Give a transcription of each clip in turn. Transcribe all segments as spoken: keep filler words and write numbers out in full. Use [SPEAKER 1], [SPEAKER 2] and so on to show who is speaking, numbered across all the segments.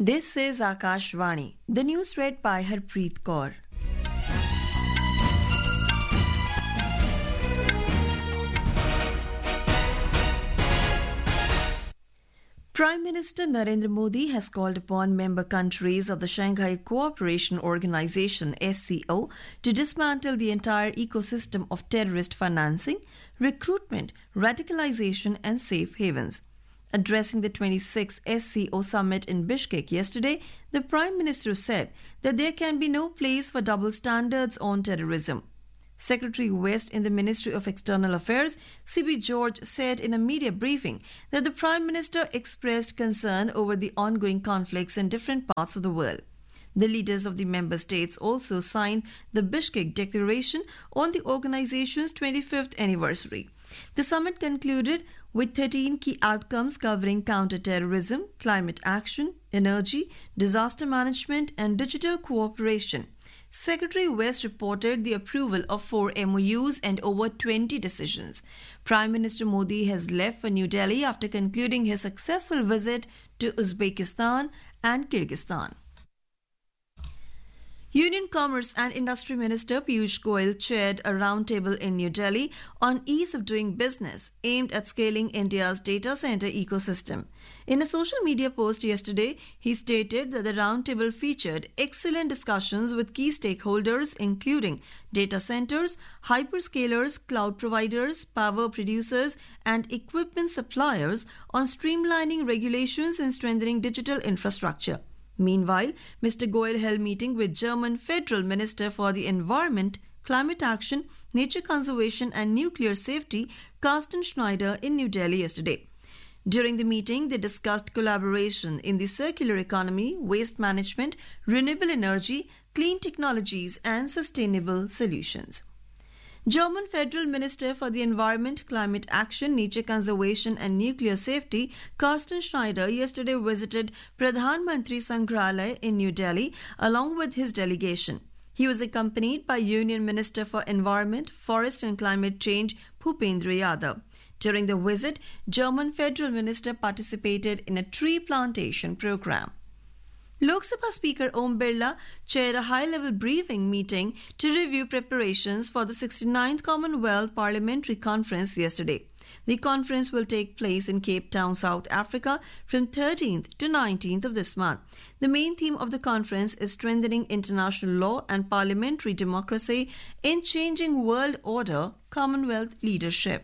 [SPEAKER 1] This is Akashvani. The news read by Harpreet Kaur. Prime Minister Narendra Modi has called upon member countries of the Shanghai Cooperation Organization S C O to dismantle the entire ecosystem of terrorist financing, recruitment, radicalization and safe havens. Addressing the twenty-sixth S C O summit in Bishkek yesterday, the Prime Minister said that there can be no place for double standards on terrorism. Secretary West in the Ministry of External Affairs, C B George, said in a media briefing that the Prime Minister expressed concern over the ongoing conflicts in different parts of the world. The leaders of the member states also signed the Bishkek Declaration on the organization's twenty-fifth anniversary. The summit concluded with thirteen key outcomes covering counter-terrorism, climate action, energy, disaster management and digital cooperation. Secretary West reported the approval of four M O Us and over twenty decisions. Prime Minister Modi has left for New Delhi after concluding his successful visit to Uzbekistan and Kyrgyzstan. Union Commerce and Industry Minister Piyush Goyal chaired a roundtable in New Delhi on ease of doing business aimed at scaling India's data center ecosystem. In a social media post yesterday, he stated that the roundtable featured excellent discussions with key stakeholders including data centers, hyperscalers, cloud providers, power producers and equipment suppliers on streamlining regulations and strengthening digital infrastructure. Meanwhile, Mister Goyal held meeting with German Federal Minister for the Environment, Climate Action, Nature Conservation and Nuclear Safety, Carsten Schneider, in New Delhi yesterday. During the meeting, they discussed collaboration in the circular economy, waste management, renewable energy, clean technologies and sustainable solutions. German Federal Minister for the Environment, Climate Action, Nature Conservation and Nuclear Safety, Carsten Schneider, yesterday visited Pradhan Mantri Sangrahalaya in New Delhi along with his delegation. He was accompanied by Union Minister for Environment, Forest and Climate Change, Bhupendra Yadav. During the visit, German Federal Minister participated in a tree plantation program. Lok Sabha Speaker Om Birla chaired a high-level briefing meeting to review preparations for the sixty-ninth Commonwealth Parliamentary Conference yesterday. The conference will take place in Cape Town, South Africa from thirteenth to nineteenth of this month. The main theme of the conference is strengthening international law and parliamentary democracy in changing world order Commonwealth leadership.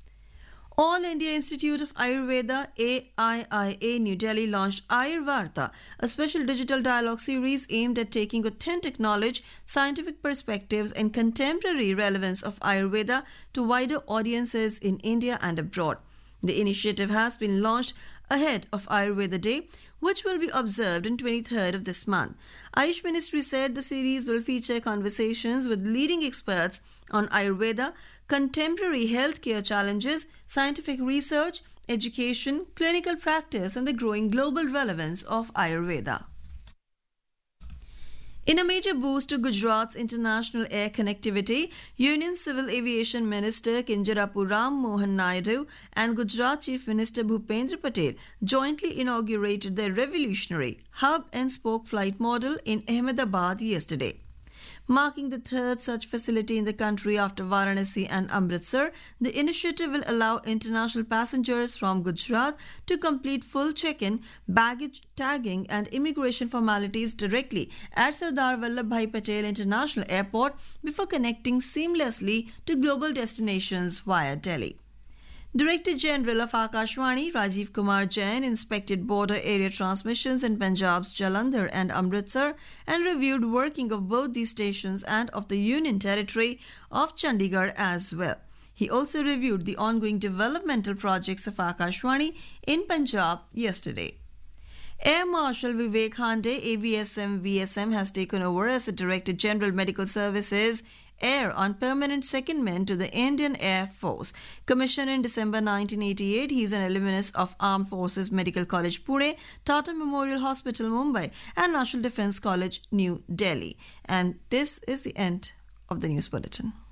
[SPEAKER 1] All India Institute of Ayurveda A I I A New Delhi launched Ayurvarta, a special digital dialogue series aimed at taking authentic knowledge, scientific perspectives and contemporary relevance of Ayurveda to wider audiences in India and abroad. The initiative has been launched ahead of Ayurveda Day, which will be observed on twenty-third of this month. Ayush Ministry said the series will feature conversations with leading experts on Ayurveda, contemporary healthcare challenges, scientific research, education, clinical practice, and the growing global relevance of Ayurveda. In a major boost to Gujarat's international air connectivity, Union Civil Aviation Minister Kinjarapu Ram Mohan Naidu and Gujarat Chief Minister Bhupendra Patel jointly inaugurated the revolutionary hub and spoke flight model in Ahmedabad yesterday. Marking the third such facility in the country after Varanasi and Amritsar, the initiative will allow international passengers from Gujarat to complete full check-in, baggage tagging and immigration formalities directly at Sardar Vallabhbhai Patel International Airport before connecting seamlessly to global destinations via Delhi. Director General of Akashvani Rajiv Kumar Jain inspected border area transmissions in Punjab's Jalandhar and Amritsar and reviewed working of both these stations and of the Union Territory of Chandigarh as well. He also reviewed the ongoing developmental projects of Akashvani in Punjab yesterday. Air Marshal Vivek Hande, A V S M V S M, has taken over as the Director General Medical Services Air on permanent secondment to the Indian Air Force. Commissioned in December nineteen eighty-eight, he is an alumnus of Armed Forces Medical College Pune, Tata Memorial Hospital Mumbai and National Defence College New Delhi. And this is the end of the news bulletin.